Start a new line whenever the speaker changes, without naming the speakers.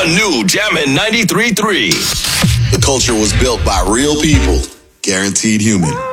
The new Jammin' 93.3.
The culture was built by real people. Guaranteed human.